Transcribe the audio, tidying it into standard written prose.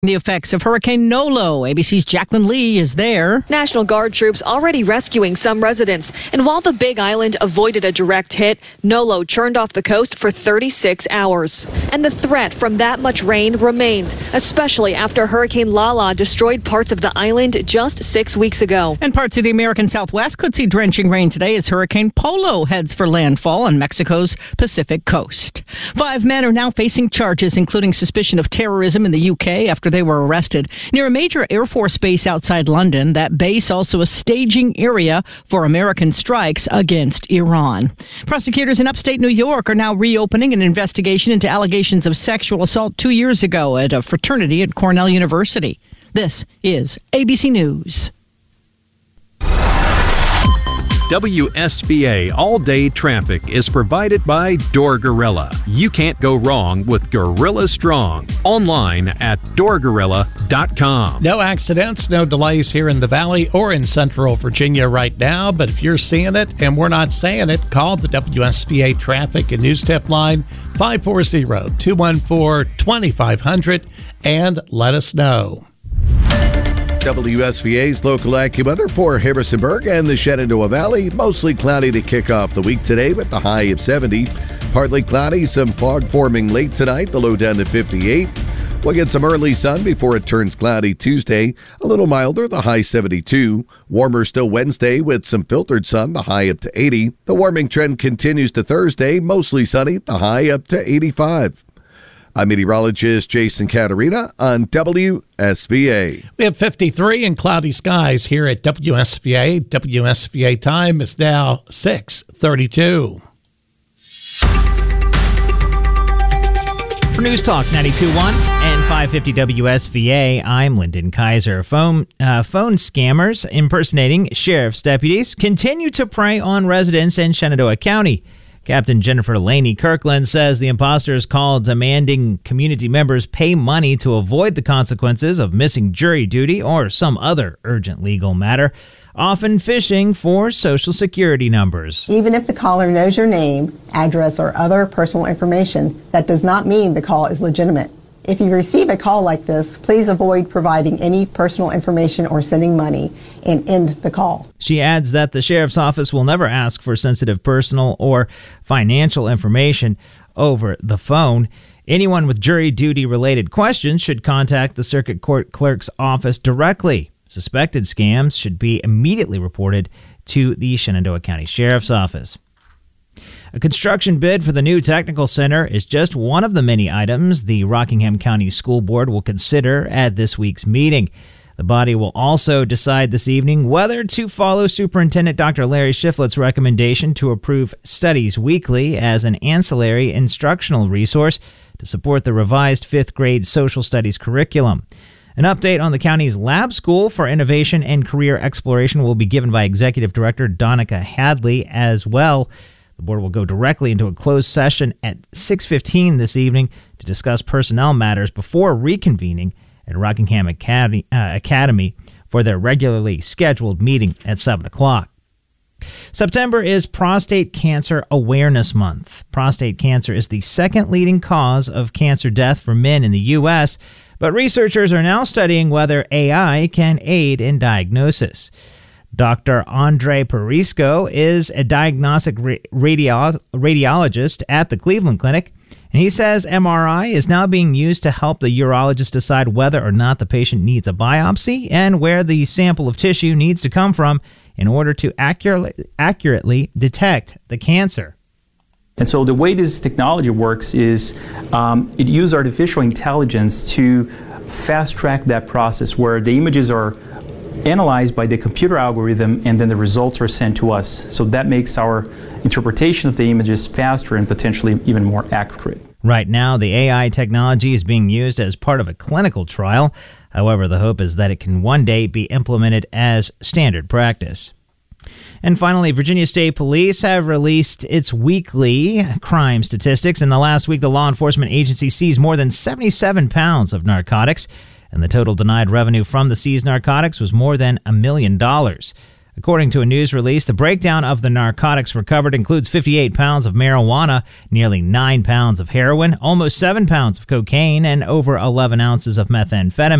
The effects of Hurricane Nolo. ABC's Jacqueline Lee is there. National Guard troops already rescuing some residents. And while the Big Island avoided a direct hit, Nolo churned off the coast for 36 hours. And the threat from that much rain remains, especially after Hurricane Lala destroyed parts of the island just 6 weeks ago. And parts of the American Southwest could see drenching rain today as Hurricane Polo heads for landfall on Mexico's Pacific coast. 5 men are now facing charges, including suspicion of terrorism in the UK after they were arrested near a major Air Force base outside London. That base also a staging area for American strikes against Iran. Prosecutors in upstate New York are now reopening an investigation into allegations of sexual assault 2 years ago at a fraternity at Cornell University. This is ABC News. WSVA all-day traffic is provided by Door Gorilla. You can't go wrong with Gorilla Strong. Online at doorgorilla.com. No accidents, no delays here in the Valley or in Central Virginia right now, but if you're seeing it and we're not saying it, call the WSVA Traffic and News Tip line 540-214-2500 and let us know. WSVA's local AccuWeather for Harrisonburg and the Shenandoah Valley. Mostly cloudy to kick off the week today with the high of 70. Partly cloudy, some fog forming late tonight, the low down to 58. We'll get some early sun before it turns cloudy Tuesday. A little milder, the high 72. Warmer still Wednesday with some filtered sun, the high up to 80. The warming trend continues to Thursday, mostly sunny, the high up to 85. I'm meteorologist Jason Caterina on WSVA. We have 53 and cloudy skies here at WSVA. WSVA time is now 6:32. For News Talk 92.1 and 550 WSVA, I'm Lyndon Kaiser. Phone scammers impersonating sheriff's deputies continue to prey on residents in Shenandoah County. Captain Jennifer Laney Kirkland says the imposters called demanding community members pay money to avoid the consequences of missing jury duty or some other urgent legal matter, often fishing for Social Security numbers. Even if the caller knows your name, address, or other personal information, that does not mean the call is legitimate. If you receive a call like this, please avoid providing any personal information or sending money and end the call. She adds that the sheriff's office will never ask for sensitive personal or financial information over the phone. Anyone with jury duty related questions should contact the circuit court clerk's office directly. Suspected scams should be immediately reported to the Shenandoah County Sheriff's Office. A construction bid for the new technical center is just one of the many items the Rockingham County School Board will consider at this week's meeting. The body will also decide this evening whether to follow Superintendent Dr. Larry Shiflett's recommendation to approve Studies Weekly as an ancillary instructional resource to support the revised 5th grade social studies curriculum. An update on the county's lab school for innovation and career exploration will be given by Executive Director Donica Hadley as well. The board will go directly into a closed session at 6:15 this evening to discuss personnel matters before reconvening at Rockingham Academy for their regularly scheduled meeting at 7 o'clock. September is Prostate Cancer Awareness Month. Prostate cancer is the second leading cause of cancer death for men in the U.S., but researchers are now studying whether AI can aid in diagnosis. Dr. Andre Perisco is a diagnostic radiologist at the Cleveland Clinic, and he says MRI is now being used to help the urologist decide whether or not the patient needs a biopsy and where the sample of tissue needs to come from in order to accurately detect the cancer. And so the way this technology works is it uses artificial intelligence to fast track that process where the images are analyzed by the computer algorithm and then the results are sent to us. So that makes our interpretation of the images faster and potentially even more accurate. Right now, the AI technology is being used as part of a clinical trial. However, the hope is that it can one day be implemented as standard practice. And finally, Virginia State Police have released its weekly crime statistics. In the last week, the law enforcement agency seized more than 77 pounds of narcotics, and the total denied revenue from the seized narcotics was more than $1 million. According to a news release, the breakdown of the narcotics recovered includes 58 pounds of marijuana, nearly 9 pounds of heroin, almost 7 pounds of cocaine, and over 11 ounces of methamphetamine.